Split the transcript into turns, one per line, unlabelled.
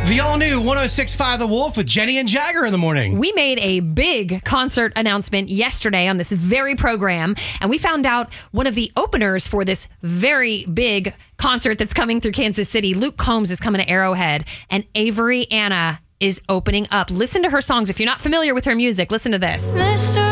The all-new 106.5 The Wolf with Jenny and Jagger in the morning.
We made a big concert announcement yesterday on this very program, and we found out one of the openers for this very big concert that's coming through Kansas City. Luke Combs is coming to Arrowhead, and Avery Anna is opening up. Listen to her songs. If you're not familiar with her music, listen to this. Mr.